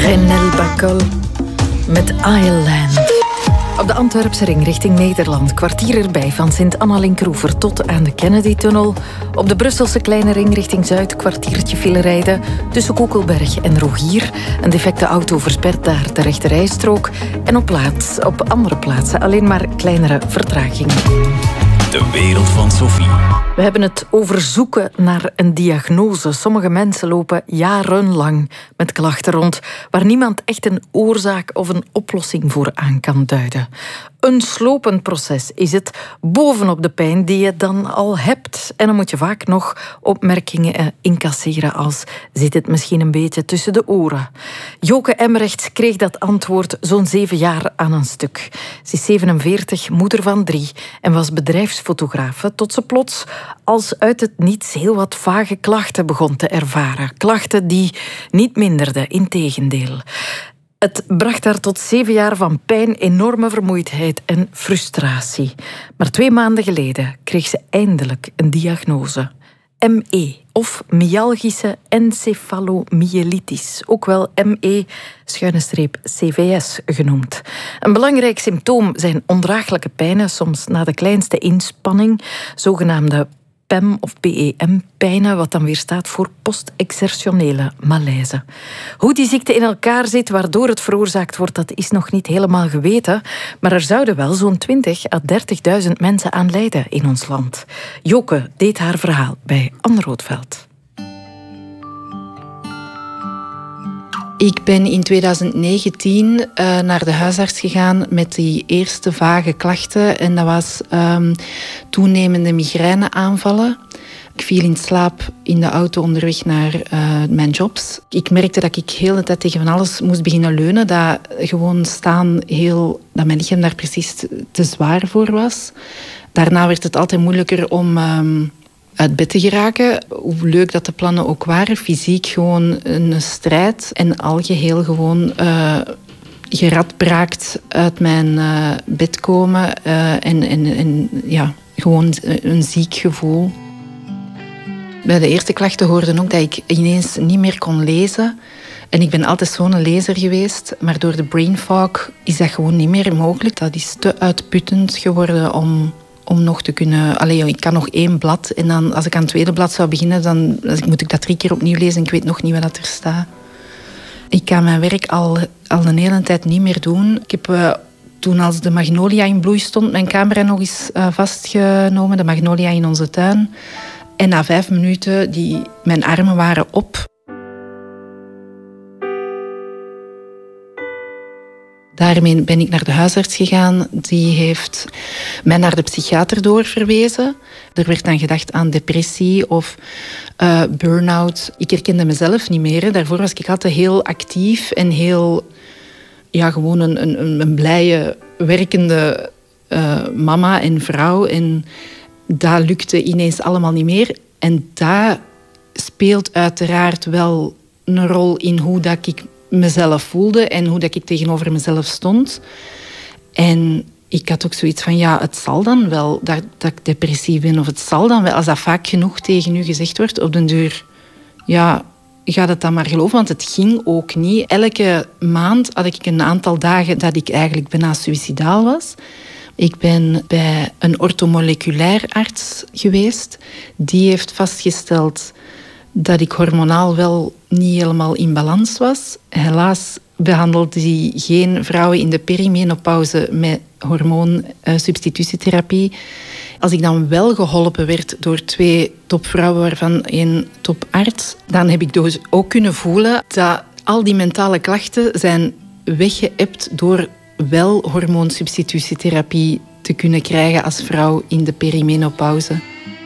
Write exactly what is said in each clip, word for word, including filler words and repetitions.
Renel Bacol met Island. Op de Antwerpse ring richting Nederland, kwartier erbij van Sint-Anna-Linkroever tot aan de Kennedy-tunnel. Op de Brusselse kleine ring richting Zuid, kwartiertje file rijden tussen Koekelberg en Rogier. Een defecte auto verspert daar de rechterrijstrook. En op, plaats, op andere plaatsen alleen maar kleinere vertragingen. De wereld van Sophie. We hebben het over zoeken naar een diagnose. Sommige mensen lopen jarenlang met klachten rond waar niemand echt een oorzaak of een oplossing voor aan kan duiden. Een slopend proces is het bovenop de pijn die je dan al hebt. En dan moet je vaak nog opmerkingen incasseren als zit het misschien een beetje tussen de oren. Joke Emrechts kreeg dat antwoord zo'n zeven jaar aan een stuk. Ze is zevenenveertig, moeder van drie en was bedrijfsfotografe tot ze plots als uit het niets heel wat vage klachten begon te ervaren. Klachten die niet minderden, integendeel. Het bracht haar tot zeven jaar van pijn, enorme vermoeidheid en frustratie. Maar twee maanden geleden kreeg ze eindelijk een diagnose. M E, of myalgische encefalomyelitis, ook wel M E, schuine streep C V S genoemd. Een belangrijk symptoom zijn ondraaglijke pijnen, soms na de kleinste inspanning, zogenaamde P E M of P E M-pijnen, wat dan weer staat voor post-exertionele malaise. Hoe die ziekte in elkaar zit, waardoor het veroorzaakt wordt, dat is nog niet helemaal geweten. Maar er zouden wel zo'n twintig à dertigduizend mensen aan lijden in ons land. Joke deed haar verhaal bij Anne Roodveld. Ik ben in twintig negentien uh, naar de huisarts gegaan met die eerste vage klachten. En dat was um, toenemende migraineaanvallen. Ik viel in slaap in de auto onderweg naar uh, mijn jobs. Ik merkte dat ik heel de hele tijd tegen van alles moest beginnen leunen. Dat gewoon staan heel, dat mijn lichaam daar precies te zwaar voor was. Daarna werd het altijd moeilijker om Um, uit bed te geraken, hoe leuk dat de plannen ook waren. Fysiek gewoon een strijd en algeheel gewoon uh, geradbraakt uit mijn uh, bed komen uh, en, en, en ja, gewoon een ziek gevoel. Bij de eerste klachten hoorde ook dat ik ineens niet meer kon lezen. En ik ben altijd zo'n lezer geweest, maar door de brain fog is dat gewoon niet meer mogelijk. Dat is te uitputtend geworden om om nog te kunnen. Allee, ik kan nog één blad en dan als ik aan het tweede blad zou beginnen, dan moet ik dat drie keer opnieuw lezen en ik weet nog niet wat er staat. Ik kan mijn werk al, al een hele tijd niet meer doen. Ik heb uh, toen als de magnolia in bloei stond, mijn camera nog eens uh, vastgenomen, de magnolia in onze tuin. En na vijf minuten, die, mijn armen waren op. Daarmee ben ik naar de huisarts gegaan. Die heeft mij naar de psychiater doorverwezen. Er werd dan gedacht aan depressie of uh, burn-out. Ik herkende mezelf niet meer. Hè. Daarvoor was ik altijd heel actief en heel, ja, gewoon een, een, een blije, werkende uh, mama en vrouw. En dat lukte ineens allemaal niet meer. En dat speelt uiteraard wel een rol in hoe dat ik mezelf voelde en hoe dat ik tegenover mezelf stond. En ik had ook zoiets van, ja, het zal dan wel dat, dat ik depressief ben, of het zal dan wel, als dat vaak genoeg tegen u gezegd wordt, op den duur, ja, ga het dan maar geloven, want het ging ook niet. Elke maand had ik een aantal dagen dat ik eigenlijk bijna suïcidaal was. Ik ben bij een orthomoleculair arts geweest. Die heeft vastgesteld dat ik hormonaal wel niet helemaal in balans was. Helaas behandelde hij geen vrouwen in de perimenopauze met hormoonsubstitutietherapie. Als ik dan wel geholpen werd door twee topvrouwen, waarvan één toparts, dan heb ik dus ook kunnen voelen dat al die mentale klachten zijn weggeëpt door wel hormoonsubstitutietherapie te kunnen krijgen als vrouw in de perimenopauze.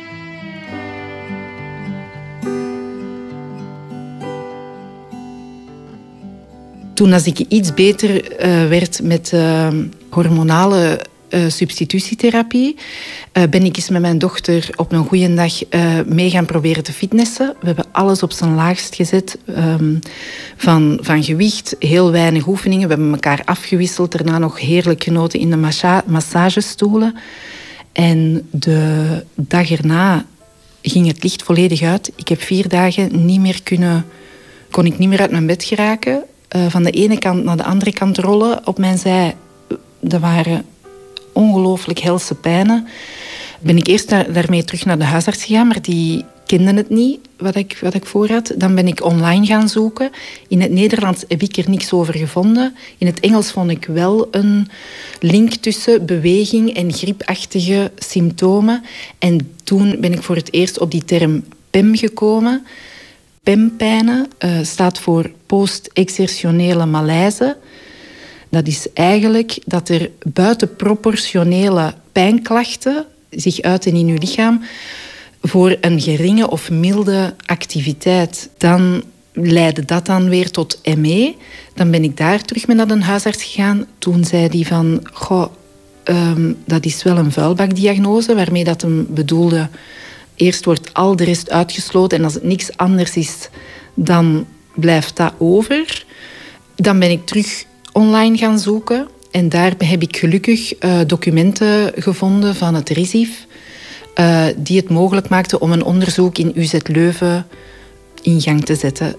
Toen als ik iets beter uh, werd met uh, hormonale uh, substitutietherapie, uh, ben ik eens met mijn dochter op een goede dag uh, mee gaan proberen te fitnessen. We hebben alles op zijn laagst gezet. Um, van, van gewicht, heel weinig oefeningen. We hebben elkaar afgewisseld. Daarna nog heerlijk genoten in de massa- massagestoelen. En de dag erna ging het licht volledig uit. Ik heb vier dagen niet meer kunnen, kon ik niet meer uit mijn bed geraken. uh, van de ene kant naar de andere kant rollen op mijn zij. Dat waren ongelooflijk helse pijnen. Ben ik eerst daar, daarmee terug naar de huisarts gegaan, maar die kende het niet, wat ik, wat ik voor had. Dan ben ik online gaan zoeken. In het Nederlands heb ik er niks over gevonden. In het Engels vond ik wel een link tussen beweging en griepachtige symptomen. En toen ben ik voor het eerst op die term P E M gekomen. P E M-pijnen uh, staat voor post-exertionele malaise. Dat is eigenlijk dat er buitenproportionele pijnklachten zich uiten in uw lichaam voor een geringe of milde activiteit. Dan leidde dat dan weer tot M E. Dan ben ik daar terug mee naar een huisarts gegaan. Toen zei die van, goh, um, dat is wel een vuilbakdiagnose, waarmee dat hem bedoelde, eerst wordt al de rest uitgesloten en als het niks anders is, dan blijft dat over. Dan ben ik terug online gaan zoeken en daar heb ik gelukkig uh, documenten gevonden van het R I S I F, Uh, die het mogelijk maakte om een onderzoek in U Z Leuven in gang te zetten.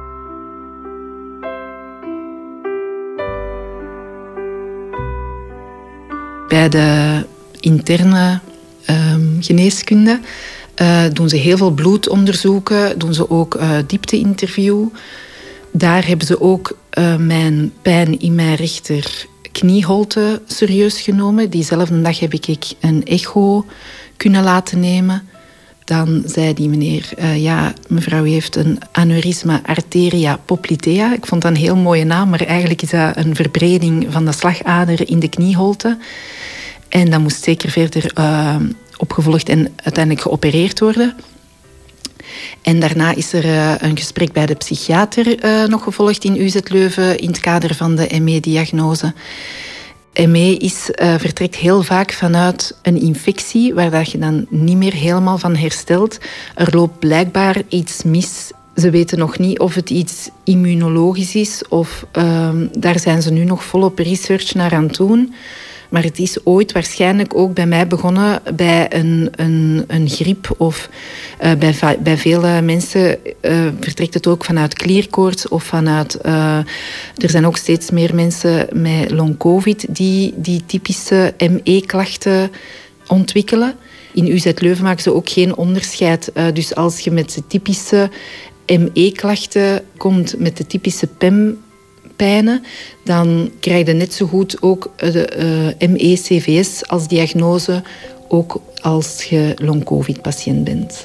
Bij de interne uh, geneeskunde uh, doen ze heel veel bloedonderzoeken, doen ze ook uh, diepte-interview. Daar hebben ze ook uh, mijn pijn in mijn rechter knieholte serieus genomen. Diezelfde dag heb ik een echo kunnen laten nemen. Dan zei die meneer, uh, ja, mevrouw heeft een aneurysma arteria poplitea. Ik vond dat een heel mooie naam, maar eigenlijk is dat een verbreding van de slagader in de knieholte. En dat moest zeker verder uh, opgevolgd en uiteindelijk geopereerd worden. En daarna is er uh, een gesprek bij de psychiater uh, nog gevolgd in U Z Leuven in het kader van de M E-diagnose. M E is, uh, vertrekt heel vaak vanuit een infectie waar dat je dan niet meer helemaal van herstelt. Er loopt blijkbaar iets mis. Ze weten nog niet of het iets immunologisch is of uh, daar zijn ze nu nog volop research naar aan het doen. Maar het is ooit waarschijnlijk ook bij mij begonnen bij een, een, een griep of uh, bij, bij vele mensen uh, vertrekt het ook vanuit klierkoorts of vanuit... Uh, er zijn ook steeds meer mensen met long-covid die die typische M E-klachten ontwikkelen. In U Z Leuven maken ze ook geen onderscheid. Uh, dus als je met de typische M E-klachten komt, met de typische P E M pijnen, dan krijg je net zo goed ook de uh, M E C V S als diagnose, ook als je long-covid-patiënt bent.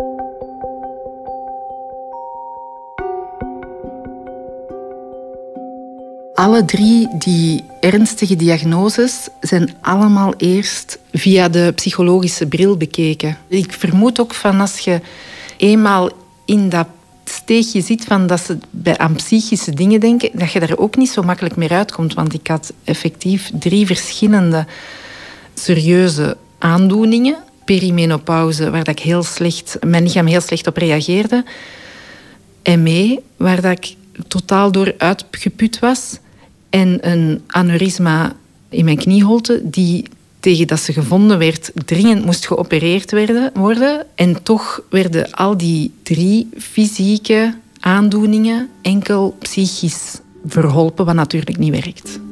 Alle drie die ernstige diagnoses zijn allemaal eerst via de psychologische bril bekeken. Ik vermoed ook van als je eenmaal in dat steegje zit van dat ze bij aan psychische dingen denken, dat je daar ook niet zo makkelijk meer uitkomt. Want ik had effectief drie verschillende serieuze aandoeningen. Perimenopauze, waar dat ik heel slecht, mijn lichaam heel slecht op reageerde. M E, waar dat ik totaal door uitgeput was. En een aneurysma in mijn knieholte, die tegen dat ze gevonden werd, dringend moest geopereerd worden. En toch werden al die drie fysieke aandoeningen enkel psychisch verholpen, wat natuurlijk niet werkt.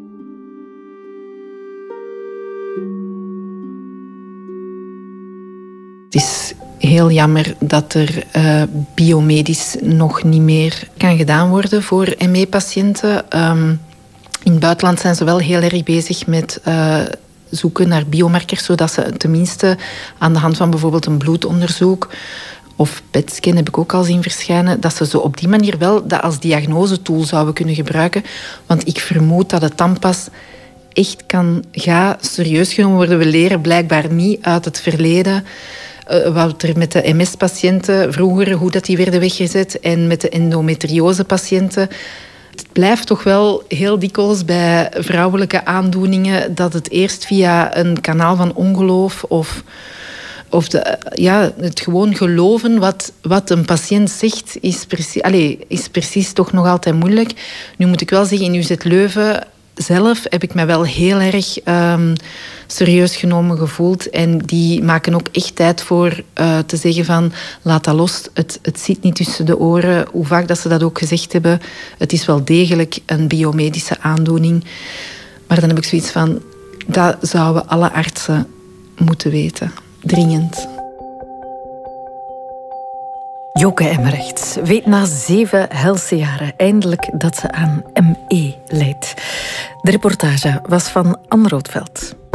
Het is heel jammer dat er uh, biomedisch nog niet meer kan gedaan worden voor M E-patiënten. Um, in het buitenland zijn ze wel heel erg bezig met Uh, zoeken naar biomarkers, zodat ze tenminste aan de hand van bijvoorbeeld een bloedonderzoek of P E T-scan heb ik ook al zien verschijnen, dat ze zo op die manier wel dat als diagnosetool zouden kunnen gebruiken. Want ik vermoed dat het dan pas echt kan gaan serieus genomen worden. We leren blijkbaar niet uit het verleden uh, wat er met de M S-patiënten vroeger, hoe dat die werden weggezet, en met de endometriose-patiënten. Het blijft toch wel heel dikwijls bij vrouwelijke aandoeningen dat het eerst via een kanaal van ongeloof of, of de, ja, het gewoon geloven wat, wat een patiënt zegt, is precies, allez, is precies toch nog altijd moeilijk. Nu moet ik wel zeggen, in U Z Leuven zelf heb ik me wel heel erg um, serieus genomen gevoeld. En die maken ook echt tijd voor uh, te zeggen van laat dat los. Het, het zit niet tussen de oren. Hoe vaak dat ze dat ook gezegd hebben. Het is wel degelijk een biomedische aandoening. Maar dan heb ik zoiets van, dat zouden alle artsen moeten weten. Dringend. Joke Emmerichs weet na zeven helse jaren eindelijk dat ze aan M E lijdt. De reportage was van Anne Roodveld.